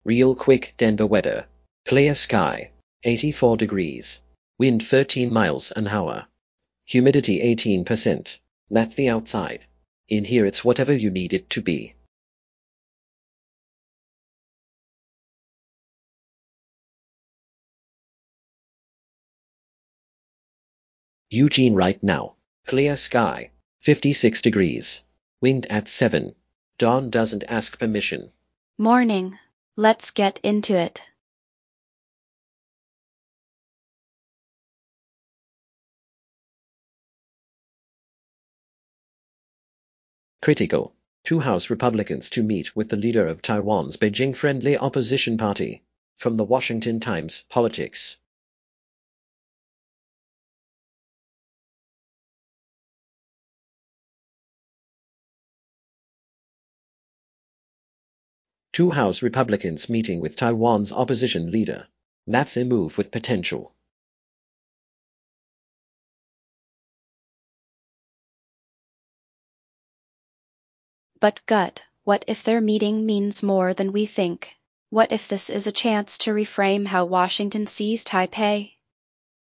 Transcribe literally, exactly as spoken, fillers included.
Real quick Denver weather. Clear sky. eighty-four degrees. Wind thirteen miles an hour. Humidity eighteen percent. That's the outside. In here it's whatever you need it to be. Eugene right now. Clear sky. fifty-six degrees. Wind at seven. Dawn doesn't ask permission. Morning. Let's get into it. Critical. Two House Republicans to meet with the leader of Taiwan's Beijing-friendly opposition party. From the Washington Times, Politics. Two House Republicans meeting with Taiwan's opposition leader. That's a move with potential. But gut, what if their meeting means more than we think? What if this is a chance to reframe how Washington sees Taipei?